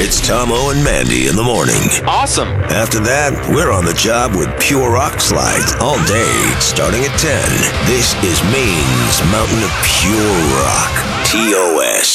It's Tomo and Mandy in the morning. Awesome. After that, we're on the job with Pure Rock Slides all day, starting at 10. This is Maine's Mountain of Pure Rock. TOS.